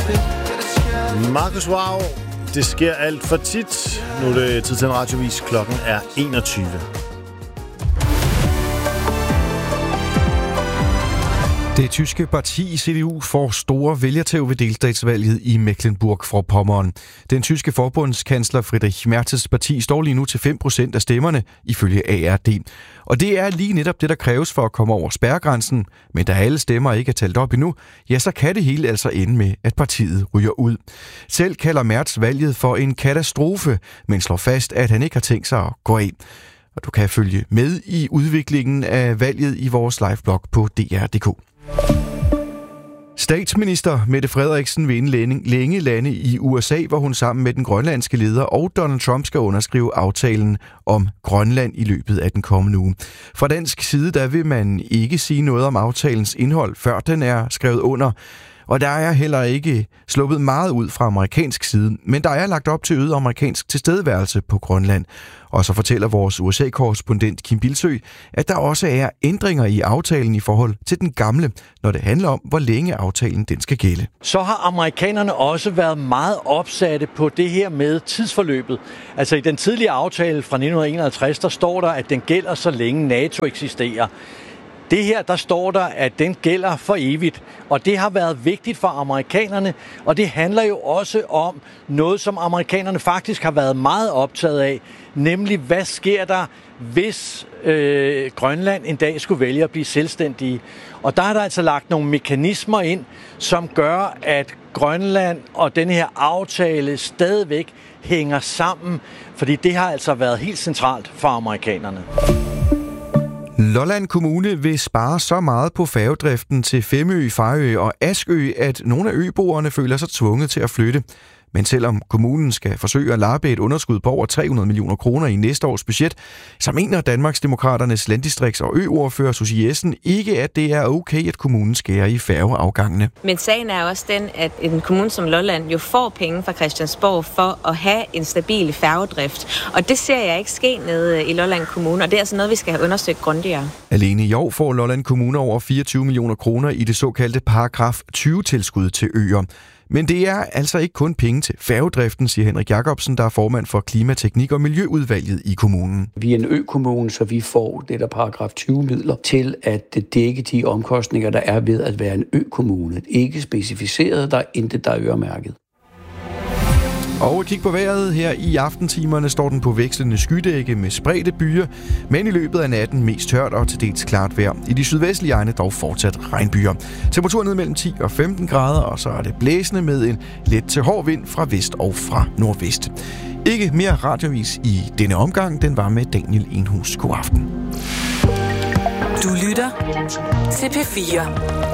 Marcus Wow, det sker alt for tit. Nu er det tid til en radiovis. Klokken er 21. Det tyske parti CDU får store vælgertæv ved delstatsvalget i Mecklenburg-Vorpommern. Den tyske forbundskansler Friedrich Merz's parti står lige nu til 5% af stemmerne, ifølge ARD. Og det er lige netop det, der kræves for at komme over spærregrænsen. Men da alle stemmer ikke er talt op endnu, ja, så kan det hele altså ende med, at partiet ryger ud. Selv kalder Merz valget for en katastrofe, men slår fast, at han ikke har tænkt sig at gå af. Og du kan følge med i udviklingen af valget i vores liveblog på dr.dk. Statsminister Mette Frederiksen vil inden længe lande i USA, hvor hun sammen med den grønlandske leder og Donald Trump skal underskrive aftalen om Grønland i løbet af den kommende uge. Fra dansk side der vil man ikke sige noget om aftalens indhold, før den er skrevet under. Og der er heller ikke sluppet meget ud fra amerikansk side, men der er lagt op til øget amerikansk tilstedeværelse på Grønland. Og så fortæller vores USA-korrespondent Kim Bilsø, at der også er ændringer i aftalen i forhold til den gamle, når det handler om, hvor længe aftalen den skal gælde. Så har amerikanerne også været meget opsatte på det her med tidsforløbet. Altså i den tidlige aftale fra 1951, der står der, at den gælder så længe NATO eksisterer. Det her, der står der, at den gælder for evigt, og det har været vigtigt for amerikanerne, og det handler jo også om noget, som amerikanerne faktisk har været meget optaget af, nemlig hvad sker der, hvis Grønland en dag skulle vælge at blive selvstændige. Og der er der altså lagt nogle mekanismer ind, som gør, at Grønland og den her aftale stadigvæk hænger sammen, fordi det har altså været helt centralt for amerikanerne. Lolland Kommune vil spare så meget på færgedriften til Femø, Fejø og Askø, at nogle af øboerne føler sig tvunget til at flytte. Men selvom kommunen skal forsøge at lappe et underskud på over 300 millioner kroner i næste års budget, så mener Danmarksdemokraternes landdistrikts- og øordfører Susie Jessen ikke, at det er okay, at kommunen skærer i færgeafgangene. Men sagen er også den, at en kommune som Lolland jo får penge fra Christiansborg for at have en stabil færgedrift. Og det ser jeg ikke ske nede i Lolland Kommune, og det er altså noget, vi skal have undersøgt grundigere. Alene i år får Lolland Kommune over 24 millioner kroner i det såkaldte paragraf 20-tilskud til øer. Men det er altså ikke kun penge til færgedriften, siger Henrik Jacobsen, der er formand for Klimateknik- og Miljøudvalget i kommunen. Vi er en økommune, så vi får det der paragraf 20-midler til at dække de omkostninger, der er ved at være en økommune. Ikke specificeret, der er intet, der er øremærket. Og kig på vejret. Her i aftentimerne står den på vekslende skydække med spredte byer, men i løbet af natten mest tørt og til dels klart vejr. I de sydvestlige egne dog fortsat regnbyer. Temperaturen ned mellem 10 og 15 grader, og så er det blæsende med en let til hård vind fra vest og fra nordvest. Ikke mere radiovis i denne omgang. Den var med Daniel Enhus. God aften. Du lytter til P4.